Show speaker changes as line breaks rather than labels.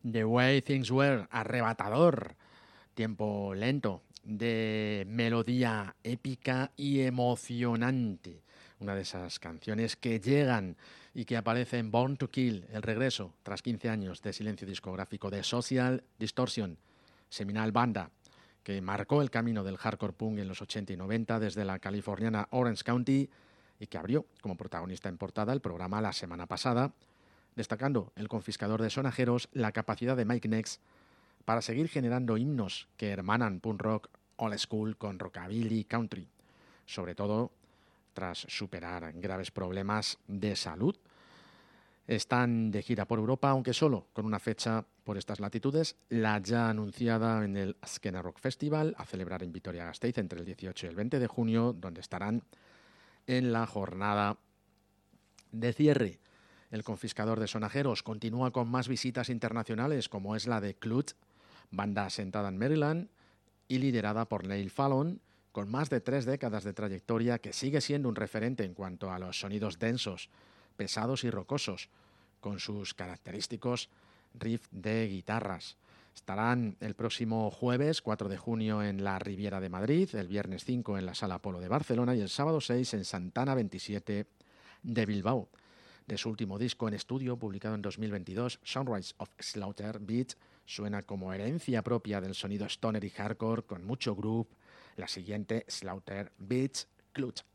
The Way Things Were, arrebatador, tiempo lento, de melodía épica y emocionante. Una de esas canciones que llegan y que aparece en Born to Kill, el regreso, tras 15 años de silencio discográfico de Social Distortion, seminal banda que marcó el camino del hardcore punk en los 80 y 90 desde la californiana Orange County y que abrió como protagonista en portada el programa la semana pasada, destacando el confiscador de sonajeros la capacidad de Mike Nex para seguir generando himnos que hermanan punk rock old school con rockabilly country, sobre todo tras superar graves problemas de salud. Están de gira por Europa, aunque solo con una fecha por estas latitudes, la ya anunciada en el Azkena Rock Festival, a celebrar en Vitoria-Gasteiz entre el 18 y el 20 de junio, donde estarán en la jornada de cierre. El confiscador de sonajeros continúa con más visitas internacionales, como es la de Clutch, banda asentada en Maryland y liderada por Neil Fallon, con más de 3 décadas de trayectoria, que sigue siendo un referente en cuanto a los sonidos densos, pesados y rocosos, con sus característicos riff de guitarras. Estarán el próximo jueves 4 de junio en la Riviera de Madrid, el viernes 5 en la Sala Apolo de Barcelona y el sábado 6 en Santana 27 de Bilbao. De su último disco en estudio, publicado en 2022, Sunrise of Slaughter Beach, suena como herencia propia del sonido stoner y hardcore, con mucho groove. La siguiente, Slaughter Beach Clutch.